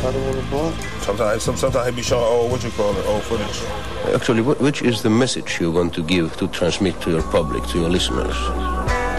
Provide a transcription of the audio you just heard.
Sometimes he be showing old footage. Actually, which is the message you want to give to transmit to your public, to your listeners?